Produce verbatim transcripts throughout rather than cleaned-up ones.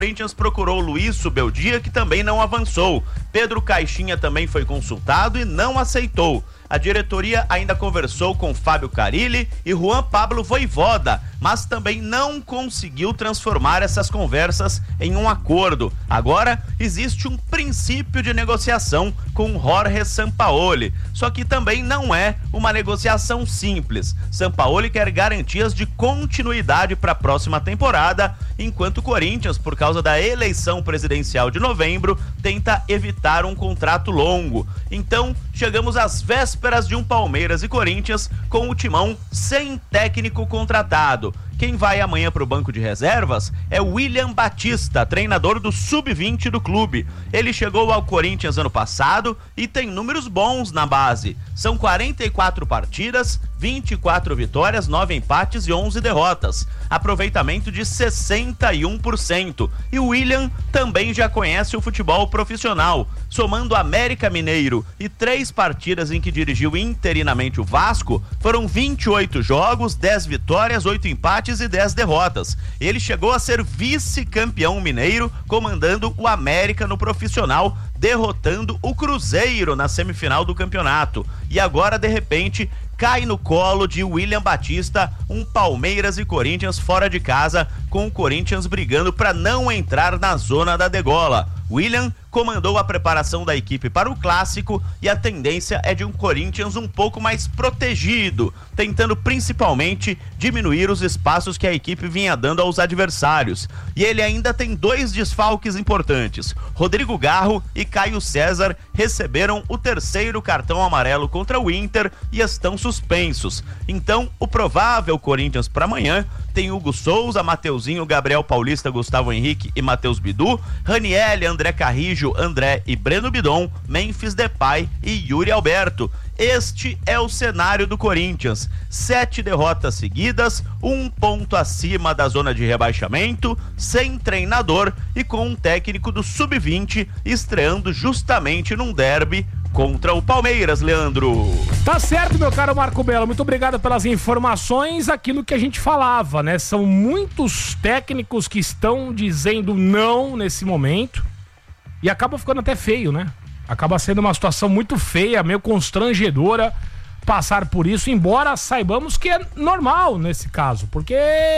Corinthians procurou Luiz Subeldia, que também não avançou. Pedro Caixinha também foi consultado e não aceitou. A diretoria ainda conversou com Fábio Carilli e Juan Pablo Voivoda, mas também não conseguiu transformar essas conversas em um acordo. Agora, existe um princípio de negociação com Jorge Sampaoli, só que também não é uma negociação simples. Sampaoli quer garantias de continuidade para a próxima temporada, enquanto o Corinthians, por causa da eleição presidencial de novembro, tenta evitar um contrato longo. Então, chegamos às vésperas de um Palmeiras e Corinthians com o timão sem técnico contratado. Quem vai amanhã para o banco de reservas é o William Batista, treinador do sub vinte do clube. Ele chegou ao Corinthians ano passado e tem números bons na base. São quarenta e quatro partidas, vinte e quatro vitórias, nove empates e onze derrotas. Aproveitamento de sessenta e um por cento. E o William também já conhece o futebol profissional. Somando América Mineiro e três partidas em que dirigiu interinamente o Vasco, foram vinte e oito jogos, dez vitórias, oito empates e dez derrotas. Ele chegou a ser vice-campeão mineiro, comandando o América no profissional, derrotando o Cruzeiro na semifinal do campeonato. E agora, de repente, cai no colo de William Batista um Palmeiras e Corinthians fora de casa, com o Corinthians brigando para não entrar na zona da degola. William comandou a preparação da equipe para o clássico e a tendência é de um Corinthians um pouco mais protegido, tentando principalmente diminuir os espaços que a equipe vinha dando aos adversários. E ele ainda tem dois desfalques importantes. Rodrigo Garro e Caio César receberam o terceiro cartão amarelo contra o Inter e estão suspensos. Então, o provável Corinthians para amanhã tem Hugo Souza, Mateuzinho, Gabriel Paulista, Gustavo Henrique e Matheus Bidu, Raniel, André Carrijo, André e Breno Bidon, Memphis Depay e Yuri Alberto. Este é o cenário do Corinthians. Sete derrotas seguidas, um ponto acima da zona de rebaixamento, sem treinador e com um técnico do sub vinte estreando justamente num derby contra o Palmeiras, Leandro. Tá certo, meu caro Marco Belo, muito obrigado pelas informações. Aquilo que a gente falava, né? São muitos técnicos que estão dizendo não nesse momento e acaba ficando até feio, né? Acaba sendo uma situação muito feia, meio constrangedora passar por isso, embora saibamos que é normal nesse caso, porque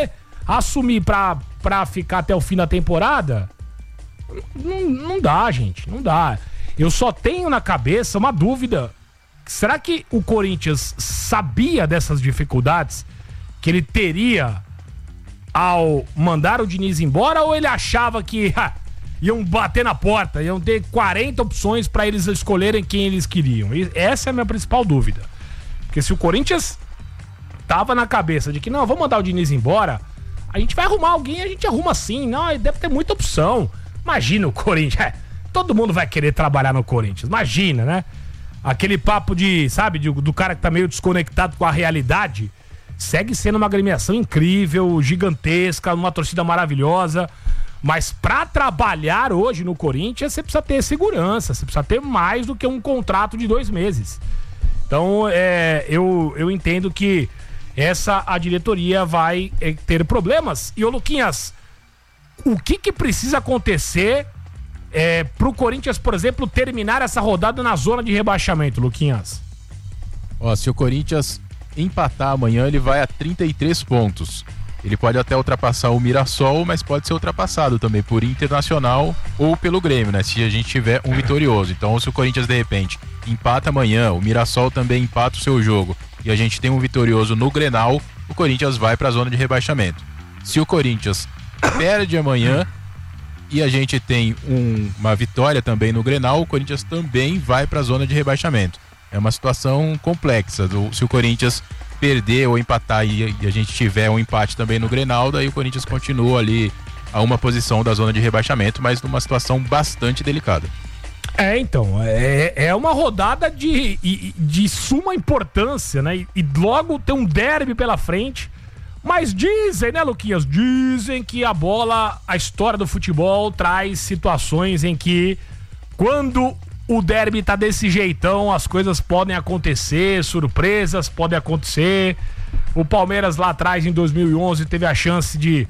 assumir pra, pra ficar até o fim da temporada não, não dá, gente, não dá. Eu só tenho na cabeça uma dúvida. Será que o Corinthians sabia dessas dificuldades que ele teria ao mandar o Diniz embora, ou ele achava que ha, iam bater na porta, iam ter quarenta opções para eles escolherem quem eles queriam? E essa é a minha principal dúvida. Porque se o Corinthians tava na cabeça de que não, vamos mandar o Diniz embora, a gente vai arrumar alguém, a gente arruma sim. Não, deve ter muita opção. Imagina o Corinthians... É, todo mundo vai querer trabalhar no Corinthians, imagina, né? Aquele papo de, sabe, de, do cara que tá meio desconectado com a realidade, segue sendo uma agremiação incrível, gigantesca, uma torcida maravilhosa, mas pra trabalhar hoje no Corinthians, você precisa ter segurança, você precisa ter mais do que um contrato de dois meses. Então, é, eu, eu entendo que essa, a diretoria vai é, ter problemas. E, ô Luquinhas, o que que precisa acontecer É, pro Corinthians, por exemplo, terminar essa rodada na zona de rebaixamento, Luquinhas? Ó, se o Corinthians empatar amanhã, ele vai a trinta e três pontos. Ele pode até ultrapassar o Mirassol, mas pode ser ultrapassado também por Internacional ou pelo Grêmio, né? Se a gente tiver um vitorioso. Então, se o Corinthians, de repente, empata amanhã, o Mirassol também empata o seu jogo e a gente tem um vitorioso no Grenal, o Corinthians vai para a zona de rebaixamento. Se o Corinthians perde amanhã e a gente tem um, uma vitória também no Grenal, o Corinthians também vai para a zona de rebaixamento. É uma situação complexa. Do, se o Corinthians perder ou empatar e, e a gente tiver um empate também no Grenal, daí o Corinthians continua ali a uma posição da zona de rebaixamento, mas numa situação bastante delicada. É, então, é, é uma rodada de, de, de suma importância, né? E, e logo tem um derby pela frente. Mas dizem, né, Luquinhas? Dizem que a bola, a história do futebol traz situações em que quando o derby tá desse jeitão, as coisas podem acontecer, surpresas podem acontecer. O Palmeiras lá atrás, em dois mil e onze, teve a chance de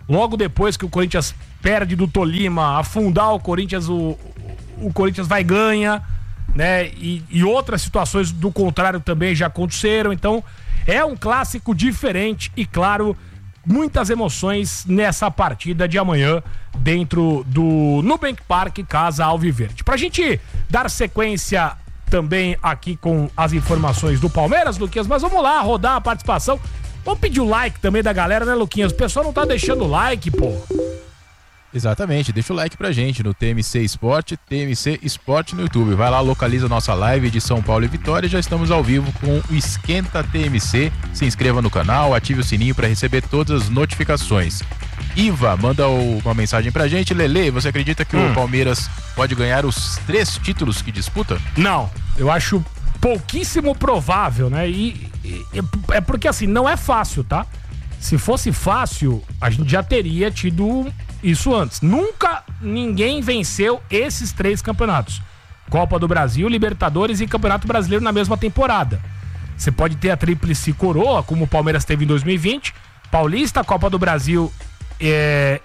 logo depois que o Corinthians perde do Tolima, afundar o Corinthians, o, o Corinthians vai ganha, né? E, e outras situações do contrário também já aconteceram. Então é um clássico diferente e, claro, muitas emoções nessa partida de amanhã dentro do Nubank Park, Casa Alviverde. Pra gente dar sequência também aqui com as informações do Palmeiras, Luquinhas, mas vamos lá, rodar a participação. Vamos pedir o like também da galera, né, Luquinhas? O pessoal não tá deixando o like, pô. Exatamente, deixa o like pra gente no T M C Esporte, T M C Esporte no YouTube. Vai lá, localiza a nossa live de São Paulo e Vitória. Já estamos ao vivo com o Esquenta T M C. Se inscreva no canal, ative o sininho para receber todas as notificações. Iva manda o, uma mensagem pra gente. Lele, você acredita que hum. o Palmeiras pode ganhar os três títulos que disputa? Não, eu acho pouquíssimo provável, né? E, e é porque assim, não é fácil, tá? Se fosse fácil, a gente já teria tido isso antes. Nunca ninguém venceu esses três campeonatos: Copa do Brasil, Libertadores e Campeonato Brasileiro na mesma temporada. Você pode ter a tríplice coroa, como o Palmeiras teve em dois mil e vinte, Paulista, Copa do Brasil é,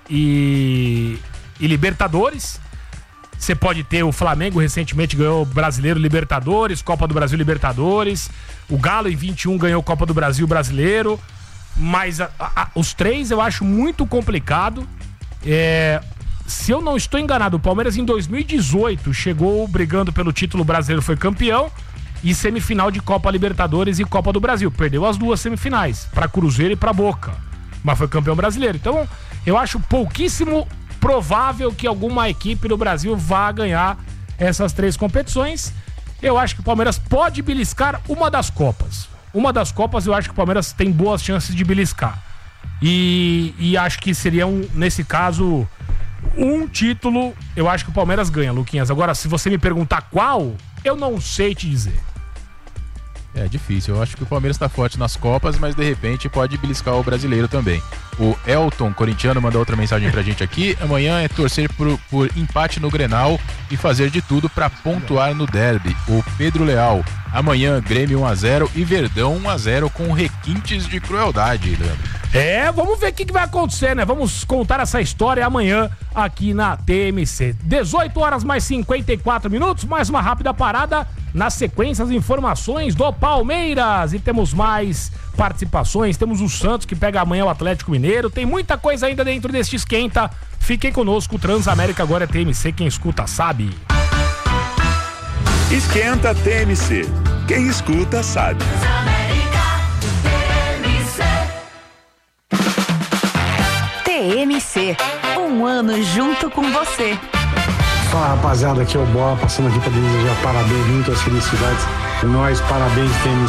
e, e Libertadores. Você pode ter o Flamengo, recentemente ganhou Brasileiro, Libertadores, Copa do Brasil, Libertadores. O Galo em vinte e um ganhou Copa do Brasil, Brasileiro. Mas a, a, os três eu acho muito complicado. É, se eu não estou enganado, o Palmeiras em dois mil e dezoito chegou brigando pelo título brasileiro, foi campeão, e semifinal de Copa Libertadores e Copa do Brasil. Perdeu as duas semifinais, para Cruzeiro e para Boca, mas foi campeão brasileiro. Então eu acho pouquíssimo provável que alguma equipe do Brasil vá ganhar essas três competições. Eu acho que o Palmeiras pode beliscar uma das Copas. Uma das Copas eu acho que o Palmeiras tem boas chances de beliscar. E, e acho que seria, um, nesse caso, um título, eu acho que o Palmeiras ganha, Luquinhas. Agora, se você me perguntar qual, eu não sei te dizer. É difícil, eu acho que o Palmeiras tá forte nas Copas, mas de repente pode beliscar o brasileiro também. O Elton, corintiano, mandou outra mensagem pra gente aqui. Amanhã é torcer por, por empate no Grenal e fazer de tudo pra pontuar no derby. O Pedro Leal, amanhã Grêmio um a zero e Verdão um a zero com requintes de crueldade, Leandro. É, vamos ver o que, que vai acontecer, né? Vamos contar essa história amanhã aqui na T M C. dezoito horas mais cinquenta e quatro minutos, mais uma rápida parada. Na sequência, as informações do Palmeiras. E temos mais participações. Temos o Santos que pega amanhã o Atlético Mineiro. Tem muita coisa ainda dentro deste esquenta. Fiquem conosco, Transamérica agora é T M C. Quem escuta sabe. Esquenta T M C. Quem escuta sabe. T M C. Um ano junto com você. Fala, rapaziada, aqui é o Bola, passando aqui para desejar parabéns, muitas felicidades. Nós, parabéns, T M